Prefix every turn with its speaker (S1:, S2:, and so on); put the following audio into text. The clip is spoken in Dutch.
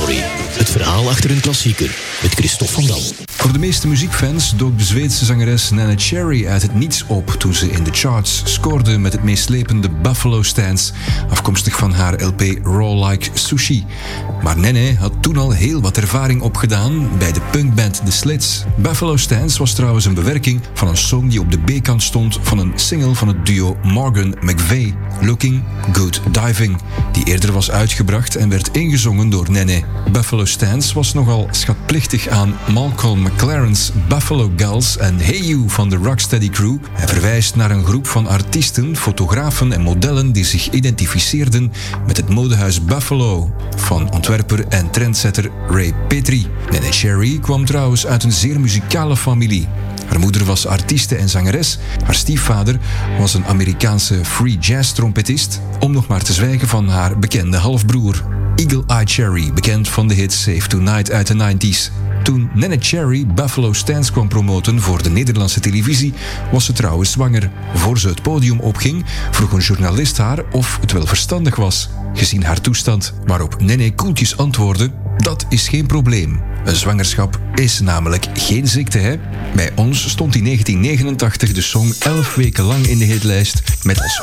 S1: Cherry. Het verhaal achter een klassieker met Christophe van Dam.
S2: Voor de meeste muziekfans dook de Zweedse zangeres Neneh Cherry uit het niets op toen ze in de charts scoorde met het meeslepende Buffalo Stance, afkomstig van haar LP Raw Like Sushi. Maar Neneh had toen al heel wat ervaring opgedaan bij de punkband The Slits. Buffalo Stance was trouwens een bewerking van een song die op de B-kant stond van een single van het duo Morgan McVeigh, Looking Good Diving, die eerder was uitgebracht en werd ingezongen door Neneh. Buffalo Stance was nogal schatplichtig aan Malcolm McLaren's Buffalo Gals en Hey You van de Rocksteady Crew. Hij verwijst naar een groep van artiesten, fotografen en modellen die zich identificeerden met het modehuis Buffalo van ontwerper en trendsetter Ray Petrie. Neneh Cherry kwam trouwens uit een zeer muzikale familie. Haar moeder was artieste en zangeres. Haar stiefvader was een Amerikaanse free jazz trompetist. Om nog maar te zwijgen van haar bekende halfbroer Eagle Eye Cherry, bekend van de hit Save Tonight uit de 90s. Toen Neneh Cherry Buffalo Stance kwam promoten voor de Nederlandse televisie, was ze trouwens zwanger. Voor ze het podium opging, vroeg een journalist haar of het wel verstandig was, gezien haar toestand. Waarop Neneh koeltjes antwoordde: dat is geen probleem. Een zwangerschap is namelijk geen ziekte, hè? Bij ons stond in 1989 de song 11 weken lang in de hitlijst met als